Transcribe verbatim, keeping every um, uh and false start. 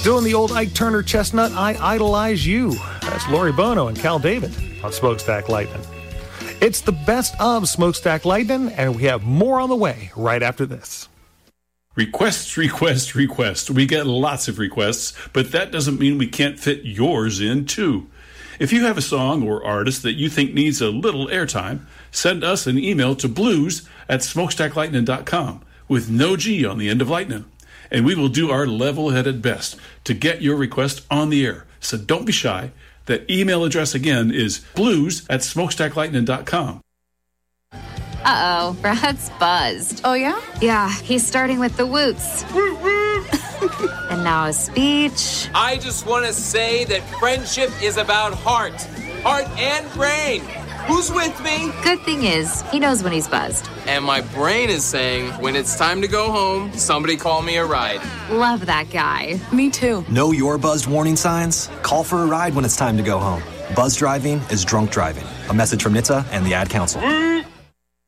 Doing the old Ike Turner chestnut, I Idolize You. That's Lori Bono and Cal David on Smokestack Lightning. It's the best of Smokestack Lightning, and we have more on the way right after this. Requests, requests, requests. We get lots of requests, but that doesn't mean we can't fit yours in, too. If you have a song or artist that you think needs a little airtime, send us an email to blues at smokestack lightning dot com with no G on the end of lightning, and we will do our level-headed best to get your request on the air. So don't be shy. That email address again is blues at smokestack lightning dot com. Uh-oh, Brad's buzzed. Oh, yeah? Yeah, he's starting with the woots. And now a speech. I just want to say that friendship is about heart. Heart and brain. Who's with me? Good thing is, he knows when he's buzzed. And my brain is saying, when it's time to go home, somebody call me a ride. Love that guy. Me too. Know your buzzed warning signs? Call for a ride when it's time to go home. Buzz driving is drunk driving. A message from N H T S A and the Ad Council.